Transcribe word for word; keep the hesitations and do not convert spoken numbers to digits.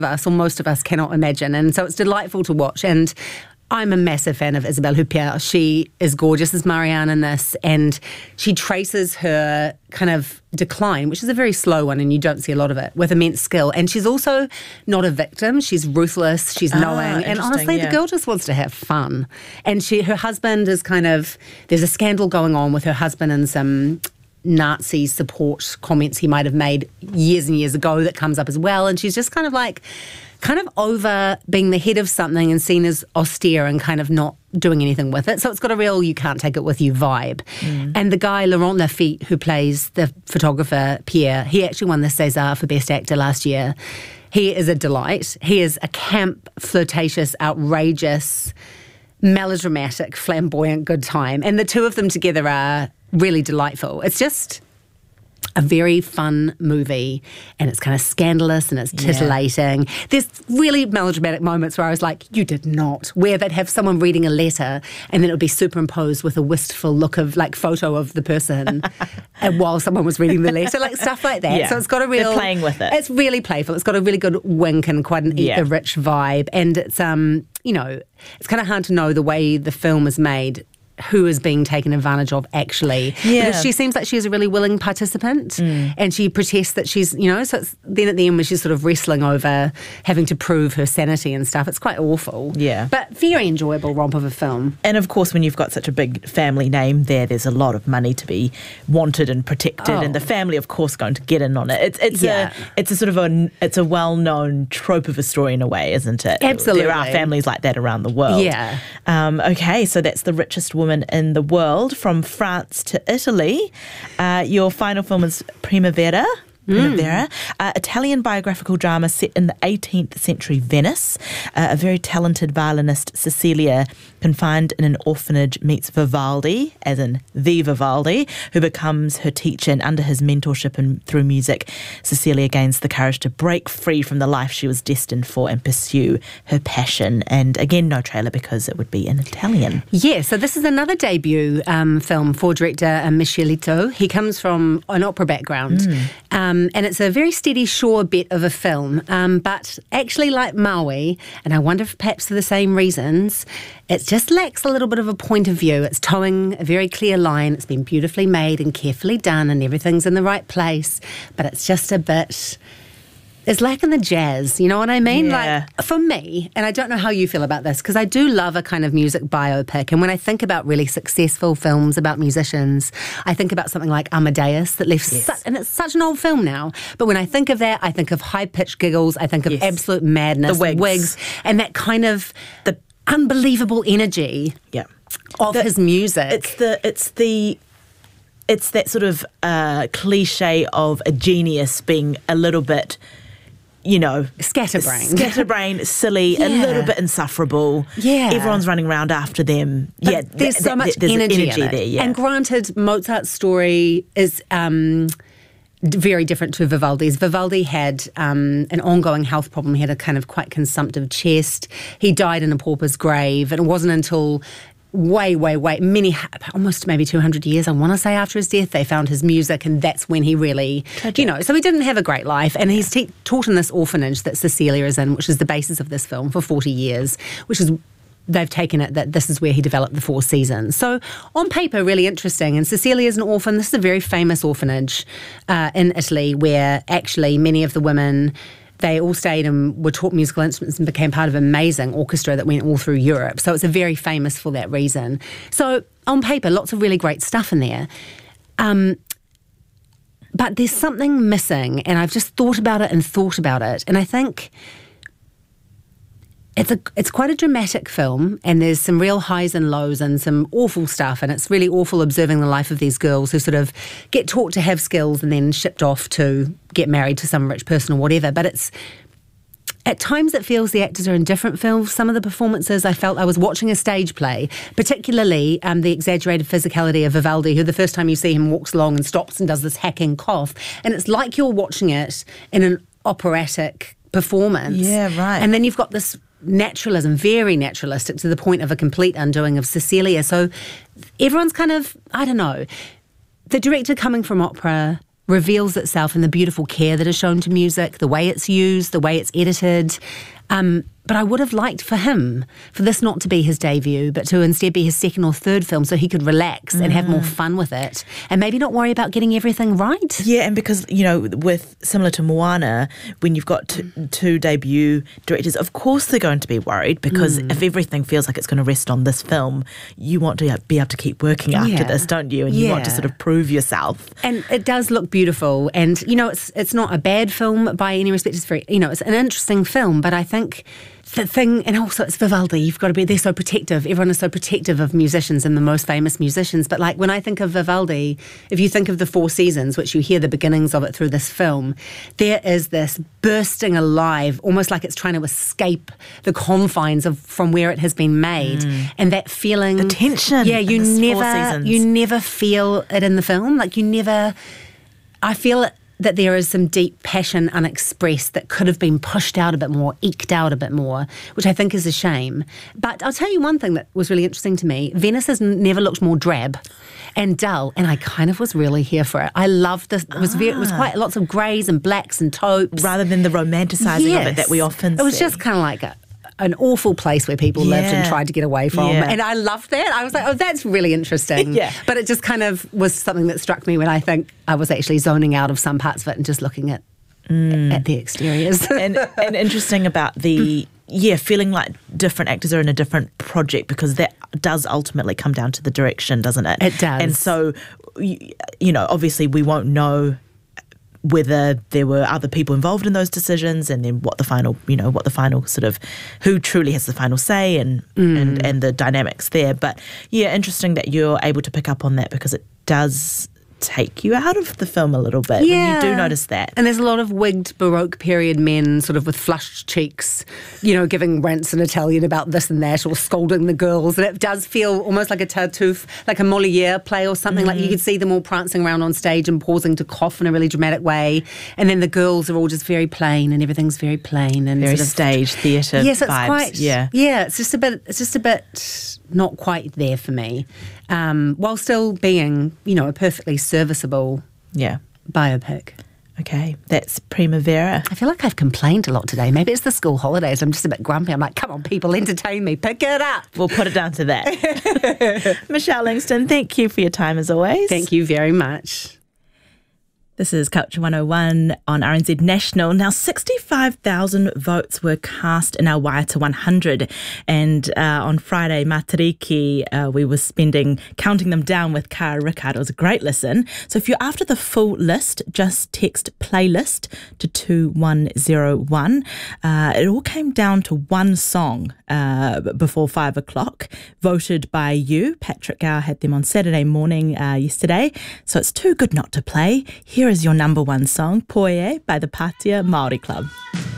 us, or most of us, cannot imagine. And so it's delightful to watch. And I'm a massive fan of Isabelle Huppert. She is gorgeous as Marianne in this, and she traces her kind of decline, which is a very slow one, and you don't see a lot of it, with immense skill. And she's also not a victim. She's ruthless. She's knowing. Ah, and honestly, yeah. the girl just wants to have fun. And she, her husband is kind of, there's a scandal going on with her husband and some Nazi support comments he might have made years and years ago that comes up as well. And she's just kind of like, kind of over being the head of something and seen as austere and kind of not doing anything with it. So it's got a real you can't take it with you vibe. Mm. And the guy, Laurent Lafitte, who plays the photographer Pierre, he actually won the César for Best Actor last year. He is a delight. He is a camp, flirtatious, outrageous, melodramatic, flamboyant good time. And the two of them together are really delightful. It's just a very fun movie, and it's kind of scandalous and it's titillating. Yeah. There's really melodramatic moments where I was like, you did not, where they'd have someone reading a letter and then it would be superimposed with a wistful look of like photo of the person and while someone was reading the letter, like stuff like that. Yeah. So it's got a real... They're playing with it. It's really playful. It's got a really good wink and quite an yeah. ether-rich vibe. And it's, um, you know, it's kind of hard to know the way the film is made who is being taken advantage of actually. Yeah. Because she seems like she's a really willing participant mm. and she protests that she's, you know, so it's then at the end when she's sort of wrestling over having to prove her sanity and stuff, it's quite awful. Yeah. But very enjoyable romp of a film. And of course, when you've got such a big family name there, there's a lot of money to be wanted and protected, oh. and the family, of course, going to get in on it. It's it's yeah. a it's a sort of a it's a well-known trope of a story in a way, isn't it? Absolutely. There are families like that around the world. Yeah. Um, okay, so that's The Richest Woman in the World, from France to Italy. Uh, your final film is Primavera. Primavera, mm. uh, Italian biographical drama set in the eighteenth century Venice. Uh, a very talented violinist, Cecilia, confined in an orphanage, meets Vivaldi, as in the Vivaldi, who becomes her teacher, and under his mentorship and through music, Cecilia gains the courage to break free from the life she was destined for and pursue her passion. And again, no trailer because it would be in Italian. Yeah, so this is another debut um, film for director uh, Michelito. He comes from an opera background. Mm. Um, and it's a very steady, sure bit of a film. Um, but actually, like Maui, and I wonder if perhaps for the same reasons, it just lacks a little bit of a point of view. It's towing a very clear line. It's been beautifully made and carefully done, and everything's in the right place. But it's just a bit... It's lacking the jazz, you know what I mean? Yeah. Like, for me, and I don't know how you feel about this, because I do love a kind of music biopic, and when I think about really successful films about musicians, I think about something like Amadeus that left yes. such, and it's such an old film now, but when I think of that, I think of high-pitched giggles, I think of yes. absolute madness, the wigs. wigs, and that kind of the unbelievable energy yeah. of the, his music. It's the... It's the It's that sort of uh, cliche of a genius being a little bit... you know, scatterbrained, scatterbrained, silly, yeah. a little bit insufferable. Yeah, everyone's running around after them. But yeah, there's th- so th- much there's energy, energy in it. there. Yeah, and granted, Mozart's story is um, very different to Vivaldi's. Vivaldi had um, an ongoing health problem. He had a kind of quite consumptive chest. He died in a pauper's grave, and it wasn't until way, way, way, many, almost maybe two hundred years, I want to say, after his death, they found his music, and that's when he really, Tragic. you know, so he didn't have a great life, and he's te- taught in this orphanage that Cecilia is in, which is the basis of this film, for forty years, which is, they've taken it that this is where he developed the Four Seasons. So on paper, really interesting, and Cecilia is an orphan. This is a very famous orphanage uh, in Italy, where actually many of the women... they all stayed and were taught musical instruments and became part of an amazing orchestra that went all through Europe. So it's a very famous for that reason. So on paper, lots of really great stuff in there. Um, but there's something missing, and I've just thought about it and thought about it. And I think it's a it's quite a dramatic film, and there's some real highs and lows and some awful stuff, and it's really awful observing the life of these girls who sort of get taught to have skills and then shipped off to get married to some rich person or whatever. But it's at times it feels the actors are in different films. Some of the performances, I felt I was watching a stage play, particularly um, the exaggerated physicality of Vivaldi, who the first time you see him walks along and stops and does this hacking cough, and it's like you're watching it in an operatic performance. Yeah, right. And then you've got this naturalism, very naturalistic, to the point of a complete undoing of Cecilia. So everyone's kind of, I don't know, the director coming from opera reveals itself in the beautiful care that is shown to music, the way it's used, the way it's edited. Um, but I would have liked for him, for this not to be his debut, but to instead be his second or third film so he could relax mm. and have more fun with it and maybe not worry about getting everything right. Yeah, and because, you know, with similar to Moana, when you've got two, two debut directors, of course they're going to be worried because mm. if everything feels like it's going to rest on this film, you want to be able to keep working after yeah. this, don't you? And you yeah. want to sort of prove yourself. And it does look beautiful. And, you know, it's it's not a bad film by any respect. It's very, you know, it's an interesting film, but I think the thing, and also it's Vivaldi, you've got to be, they're so protective. Everyone is so protective of musicians and the most famous musicians. But like when I think of Vivaldi, if you think of the Four Seasons, which you hear the beginnings of it through this film, there is this bursting alive, almost like it's trying to escape the confines of from where it has been made. Mm. And that feeling. The tension. Yeah, you never, you never feel it in the film. Like you never, I feel it. That there is some deep passion unexpressed that could have been pushed out a bit more, eked out a bit more, which I think is a shame. But I'll tell you one thing that was really interesting to me. Venice has never looked more drab and dull, and I kind of was really here for it. I loved this. It was, very, it was quite lots of greys and blacks and taupes. Rather than the romanticising yes. of it that we often see. It was see. just kind of like a... an awful place where people yeah. lived and tried to get away from. Yeah. And I loved that. I was like, oh, that's really interesting. yeah. But it just kind of was something that struck me when I think I was actually zoning out of some parts of it and just looking at mm. at the exteriors. and, and interesting about the, yeah, feeling like different actors are in a different project because that does ultimately come down to the direction, doesn't it? It does. And so, you know, obviously we won't know whether there were other people involved in those decisions and then what the final, you know, what the final sort of, who truly has the final say and, mm. and, and the dynamics there. But yeah, interesting that you're able to pick up on that because it does take you out of the film a little bit. Yeah. When you do notice that. And there's a lot of wigged Baroque period men sort of with flushed cheeks, you know, giving rants in Italian about this and that or scolding the girls. And it does feel almost like a Tartuffe, like a Molière play or something. Mm. Like you could see them all prancing around on stage and pausing to cough in a really dramatic way. And then the girls are all just very plain and everything's very plain. And very sort of, stage theatre yes, it's vibes. Quite, yeah. Yeah, it's just a bit, it's just a bit not quite there for me. Um, while still being, you know, a perfectly serviceable yeah. biopic. Okay, that's Primavera. I feel like I've complained a lot today. Maybe it's the school holidays. I'm just a bit grumpy. I'm like, come on, people, entertain me. Pick it up. We'll put it down to that. Michelle Langston, thank you for your time as always. Thank you very much. This is Culture one oh one on R N Z National. Now, sixty-five thousand votes were cast in our Waiata one hundred. And uh, on Friday, Matariki, uh, we were spending, counting them down with Kara Rickard. It was a great listen. So if you're after the full list, just text playlist to two one zero one. Uh, it all came down to one song uh, before five o'clock, voted by you. Patrick Gower had them on Saturday morning uh, yesterday. So it's too good not to play. Here is your number one song, Poe by the Patia Māori Club.